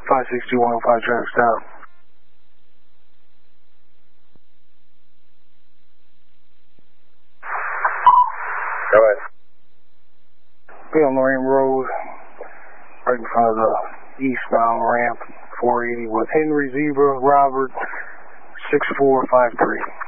562-105 traffic stop. Go ahead. Be on Lorraine Road, right in front of the eastbound ramp, 480 with Henry Zebra, Robert, 6453.